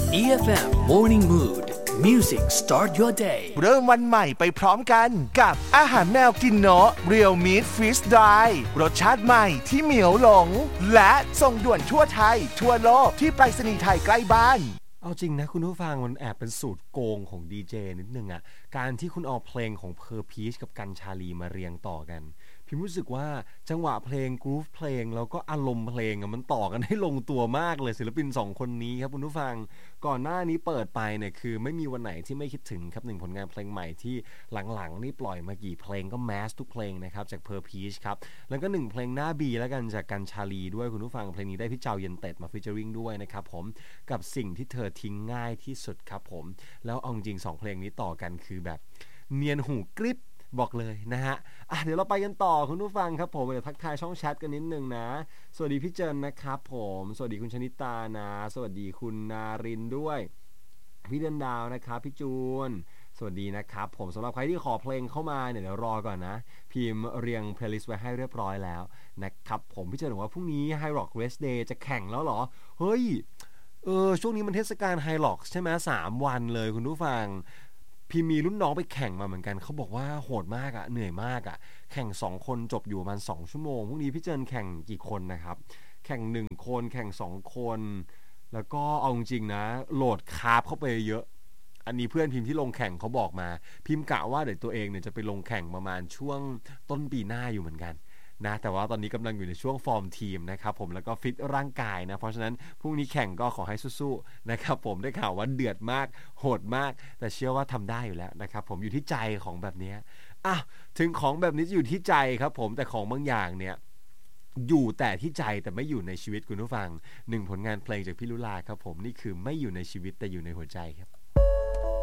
EFM Morning Mood Music Start Your Day เริ่มวันใหม่ไปพร้อมกันกับอาหารแมวกินเนาะ Real Meat Freeze Dry รสชาติใหม่ที่เหมียวหลงและส่งด่วนทั่วไทยทั่วโลกที่ไปรษณีย์ไทยใกล้บ้านเอาจริงนะคุณผู้ฟังมันแอบเป็นสูตรโกงของดีเจนิดนึงอ่ะการที่คุณเอาเพลงของเพอร์พีชกับกันชาลีมาเรียงต่อกันพิมรู้สึกว่าจังหวะเพลงกรูฟเพลงแล้วก็อารมณ์เพลงอ่ะมันต่อกันให้ลงตัวมากเลยศิลปิน2คนนี้ครับคุณผู้ฟังก่อนหน้านี้เปิดไปเนี่ยคือไม่มีวันไหนที่ไม่คิดถึงครับหนึ่งผลงานเพลงใหม่ที่หลังๆนี่ปล่อยมากี่เพลงก็แมสทุกเพลงนะครับจากเพอร์พีชครับแล้วก็1เพลงหน้าบีแล้วกันจากกันชาลีด้วยคุณผู้ฟังเพลงนี้ได้พี่เจ้าเย็นเต็ดมาฟีเจอริงด้วยนะครับผมกับสิ่งที่เธอทิ้งง่ายที่สุดครับผมแล้วเอาจริง2เพลงนี้ต่อกันคือแบบเนียนหูกริบบอกเลยนะฮะเดี๋ยวเราไปกันต่อคุณผู้ฟังครับผมเดี๋ยวทักทายช่องแชทกันนิดนึงนะสวัสดีพี่เจนนะครับผมสวัสดีคุณชนิตานะสวัสดีคุณนารินด้วยพี่เดือนดาวนะครับพี่จูนสวัสดีนะครับผมสำหรับใครที่ขอเพลงเข้ามาเนี่ยเดี๋ยวรอก่อนนะพิมพ์เรียงเพลย์ลิสต์ไว้ให้เรียบร้อยแล้วนะครับผมพี่เจนบอกว่าพรุ่งนี้ High Rock Race Day จะแข่งแล้วเหรอเฮ้ยช่วงนี้มันเทศกาล High Rock ใช่ไหม3 วันเลยคุณผู้ฟังพี่มีรุ่นน้องไปแข่งมาเหมือนกันเขาบอกว่าโหดมากเหนื่อยมากแข่ง2คนจบอยู่ประมาณ2ชั่วโมงพรุ่งนี้พี่เจนแข่งกี่คนนะครับแข่ง1คนแข่ง2คนแล้วก็เอาจริงนะโหลดคาร์บเข้าไปเยอะอันนี้เพื่อนพิมพ์ที่ลงแข่งเขาบอกมาพิมพ์กะว่าเดี๋ยวตัวเองเนี่ยจะไปลงแข่งประมาณช่วงต้นปีหน้าอยู่เหมือนกันนะแต่ว่าตอนนี้กำลังอยู่ในช่วงฟอร์มทีมนะครับผมแล้วก็ฟิตร่างกายนะเพราะฉะนั้นพรุ่งนี้แข่งก็ขอให้สู้ๆนะครับผมได้ข่าวว่าเดือดมากโหดมากแต่เชื่อว่าทำได้อยู่แล้วนะครับผมอยู่ที่ใจของแบบนี้ถึงของแบบนี้อยู่ที่ใจครับผมแต่ของบางอย่างเนี่ยอยู่แต่ที่ใจแต่ไม่อยู่ในชีวิตคุณผู้ฟัง1ผลงานเพลงจากพี่ลุลาครับผมนี่คือไม่อยู่ในชีวิตแต่อยู่ในหัวใจครับ